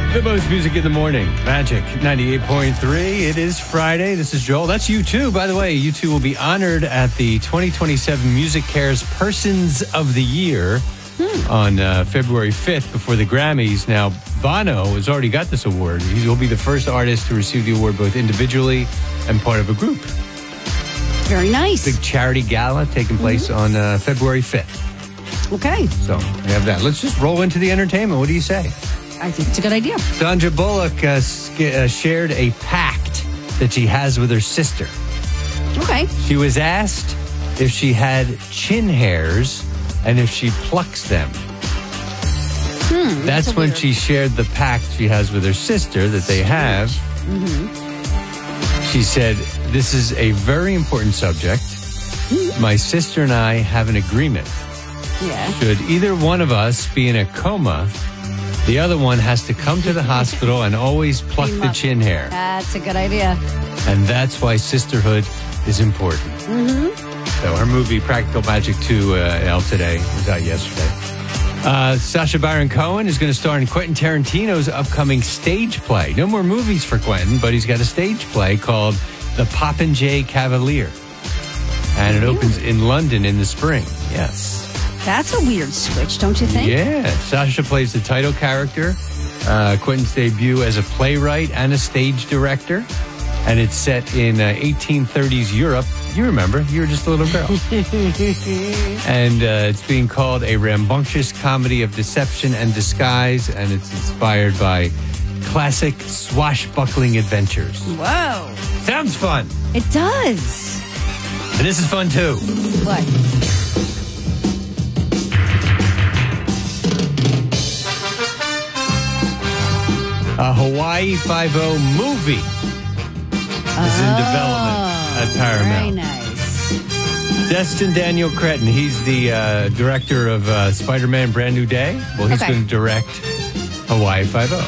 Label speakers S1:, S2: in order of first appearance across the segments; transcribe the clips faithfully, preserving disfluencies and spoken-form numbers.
S1: The most music in the morning. Magic ninety-eight point three. It is Friday. This is Joel. That's U two, by the way. U two will be honored at the twenty twenty-seven MusiCares Persons of the Year hmm. on uh, February fifth before the Grammys. Now, Bono has already got this award. He will be the first artist to receive the award both individually and part of a group.
S2: Very nice.
S1: Big charity gala taking place mm-hmm. on uh, February fifth.
S2: Okay.
S1: So we have that. Let's just roll into the entertainment. What do you say?
S2: I think it's a good idea.
S1: Sandra Bullock uh, sk- uh, shared a pact that she has with her sister.
S2: Okay.
S1: She was asked if she had chin hairs and if she plucks them.
S2: Hmm,
S1: that's
S2: that's
S1: when
S2: weird.
S1: she shared the pact she has with her sister that they have.
S2: Mm-hmm.
S1: She said, this is a very important subject. Mm-hmm. My sister and I have an agreement.
S2: Yeah.
S1: Should either one of us be in a coma, the other one has to come to the hospital and always pluck the chin hair.
S2: That's a good idea.
S1: And that's why sisterhood is important.
S2: Mm-hmm.
S1: So her movie, Practical Magic two, uh, out today. It was out yesterday. Uh, Sacha Baron Cohen is going to star in Quentin Tarantino's upcoming stage play. No more movies for Quentin, but he's got a stage play called The Popinjay Cavalier. And it opens in London in the spring. Yes.
S2: That's a weird switch, don't you think?
S1: Yeah. Sasha plays the title character. Uh, Quentin's debut as a playwright and a stage director. And it's set in uh, eighteen thirties Europe. You remember, you were just a little girl. And uh, it's being called a rambunctious comedy of deception and disguise. And it's inspired by classic swashbuckling adventures.
S2: Whoa.
S1: Sounds fun.
S2: It does.
S1: And this is fun, too.
S2: What?
S1: A Hawaii Five-O movie is in development at Paramount.
S2: Very nice.
S1: Destin Daniel Cretton, he's the uh, director of uh, Spider-Man Brand New Day. Well, he's
S2: Okay.
S1: going to direct Hawaii Five-O.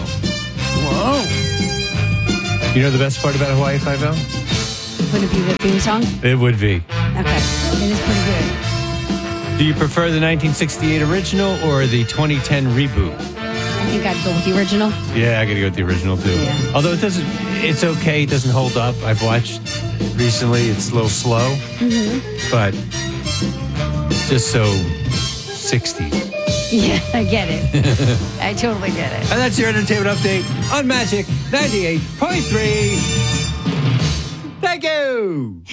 S2: Whoa.
S1: You know the best part about Hawaii Five-O?
S2: Would it be the theme song?
S1: It would be.
S2: Okay. It is pretty good.
S1: Do you prefer the nineteen sixty-eight original or the twenty ten reboot?
S2: I think I'd go with the original.
S1: Yeah, I got to go with the original, too.
S2: Yeah.
S1: Although it doesn't, it's okay. It doesn't hold up. I've watched recently. It's a little slow.
S2: Mm-hmm.
S1: But it's just so sixties.
S2: Yeah, I get it. I totally get it.
S1: And that's your entertainment update on Magic ninety-eight point three. Thank you.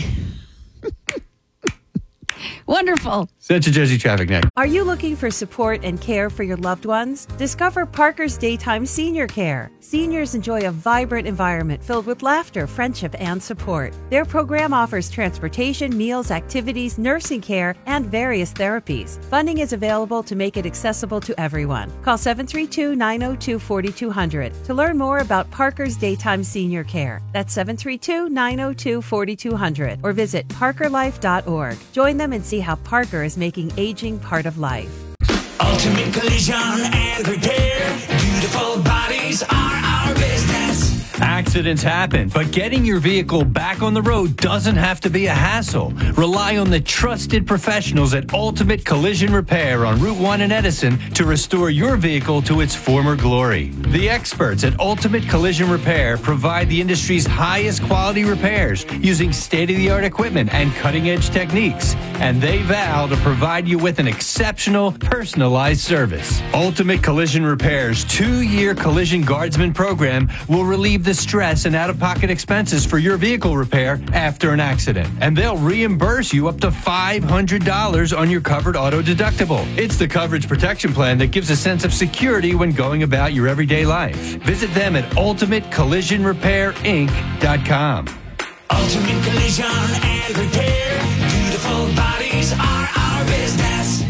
S2: Wonderful.
S1: Central Jersey traffic next.
S3: Are you looking for support and care for your loved ones? Discover Parker's Daytime Senior Care. Seniors enjoy a vibrant environment filled with laughter, friendship, and support. Their program offers transportation, meals, activities, nursing care, and various therapies. Funding is available to make it accessible to everyone. Call seven three two, nine zero two, four two zero zero to learn more about Parker's Daytime Senior Care. That's seven three two, nine zero two, four two zero zero or visit parker life dot org. Join them and see how Parker is making aging part of life.
S4: Ultimate Collision and Repair. Beautiful bodies are our business.
S1: Accidents happen, but getting your vehicle back on the road doesn't have to be a hassle. Rely on the trusted professionals at Ultimate Collision Repair on Route one in Edison to restore your vehicle to its former glory. The experts at Ultimate Collision Repair provide the industry's highest quality repairs using state-of-the-art equipment and cutting-edge techniques. And they vow to provide you with an exceptional, personalized service. Ultimate Collision Repair's two-year Collision Guardsman program will relieve the stress and out-of-pocket expenses for your vehicle repair after an accident. And they'll reimburse you up to five hundred dollars on your covered auto deductible. It's the coverage protection plan that gives a sense of security when going about your everyday life. Visit them at ultimate collision repair inc dot com.
S4: Ultimate Collision and Repair. Beautiful bodies are our business.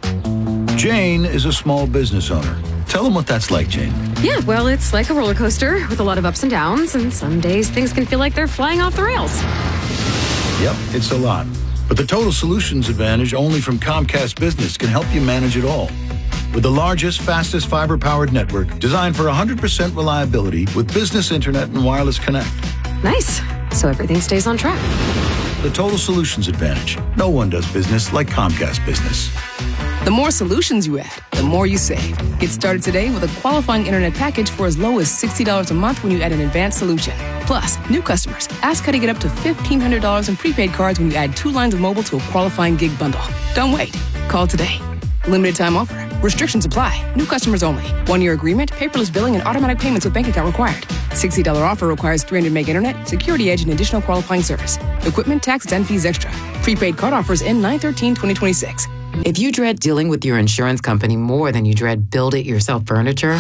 S5: Jane is a small business owner. Tell them what that's like, Jane.
S6: Yeah, well, it's like a roller coaster with a lot of ups and downs, and some days things can feel like they're flying off the rails.
S5: Yep, it's a lot. But the Total Solutions Advantage only from Comcast Business can help you manage it all. With the largest, fastest fiber-powered network designed for one hundred percent reliability with business internet and wireless connect.
S6: Nice. So everything stays on track.
S5: The Total Solutions Advantage. No one does business like Comcast Business.
S7: The more solutions you add, the more you save. Get started today with a qualifying internet package for as low as sixty dollars a month when you add an advanced solution. Plus, new customers, ask how to get up to fifteen hundred dollars in prepaid cards when you add two lines of mobile to a qualifying gig bundle. Don't wait. Call today. Limited time offer. Restrictions apply. New customers only. One-year agreement, paperless billing, and automatic payments with bank account required. sixty dollars offer requires three hundred meg internet, security edge, and additional qualifying service. Equipment, taxes, and fees extra. Prepaid card offers end nine thirteen twenty twenty-six.
S8: If you dread dealing with your insurance company more than you dread build-it-yourself furniture,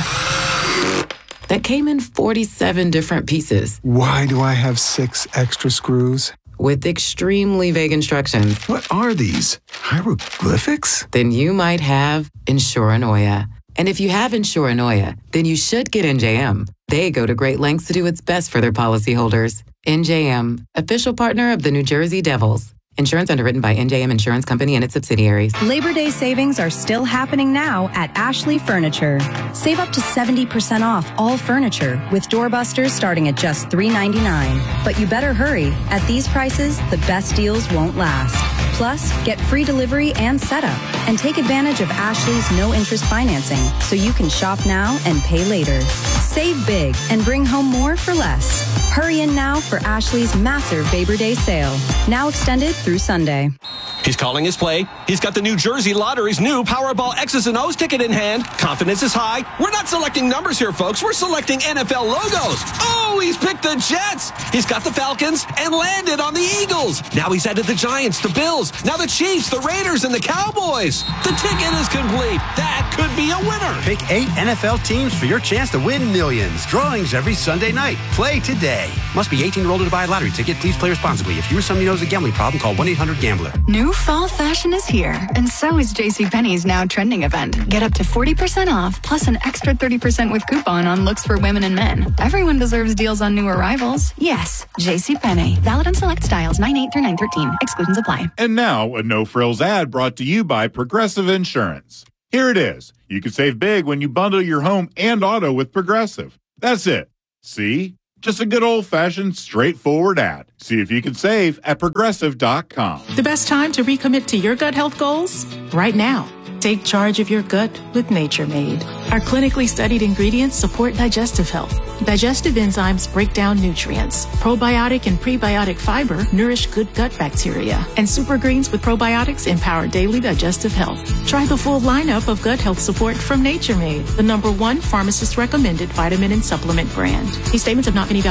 S8: that came in forty-seven different pieces.
S9: Why do I have six extra screws?
S8: With extremely vague instructions.
S9: What are these? Hieroglyphics?
S8: Then you might have Insuranoia. And if you have Insuranoia, then you should get N J M. They go to great lengths to do its best for their policyholders. N J M, official partner of the New Jersey Devils. Insurance underwritten by N J M Insurance Company and its subsidiaries.
S10: Labor Day savings are still happening now at Ashley Furniture. Save up to seventy percent off all furniture with doorbusters starting at just three ninety-nine. But you better hurry. At these prices, the best deals won't last. Plus, get free delivery and setup. And take advantage of Ashley's no-interest financing so you can shop now and pay later. Save big and bring home more for less. Hurry in now for Ashley's massive Labor Day sale. Now extended through Sunday.
S11: He's calling his play. He's got the New Jersey Lottery's new Powerball X's and O's ticket in hand. Confidence is high. We're not selecting numbers here, folks. We're selecting N F L logos. Oh, he's picked the Jets. He's got the Falcons and landed on the Eagles. Now he's added the Giants, the Bills, now the Chiefs, the Raiders, and the Cowboys. The ticket is complete. That could be a winner.
S12: Pick eight N F L teams for your chance to win millions. Drawings every Sunday night. Play today. Must be eighteen year old to buy a lottery ticket. Please play responsibly. If you or somebody knows a gambling problem, call one eight hundred gambler.
S13: New fall fashion is here, and so is JCPenney's now trending event. Get up to forty percent off, plus an extra thirty percent with coupon on looks for women and men. Everyone deserves deals on new arrivals. Yes, JCPenney. Valid on select styles nine eight through nine thirteen. Exclusions apply.
S14: And now, a no-frills ad brought to you by Progressive Insurance. Here it is. You can save big when you bundle your home and auto with Progressive. That's it. See? Just a good old-fashioned, straightforward ad. See if you can save at Progressive dot com.
S15: The best time to recommit to your gut health goals? Right now. Take charge of your gut with Nature Made. Our clinically studied ingredients support digestive health. Digestive enzymes break down nutrients. Probiotic and prebiotic fiber nourish good gut bacteria. And super greens with probiotics empower daily digestive health. Try the full lineup of gut health support from Nature Made, the number one pharmacist recommended vitamin and supplement brand. These statements have not been evaluated